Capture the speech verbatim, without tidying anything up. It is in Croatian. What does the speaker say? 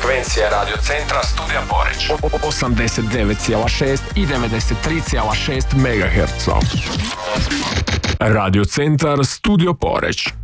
frekvencije Radio Centra Studija Poreć. osamdeset devet zarez šest i devedeset tri zarez šest megaherca. Radio Centar Studio Poreć.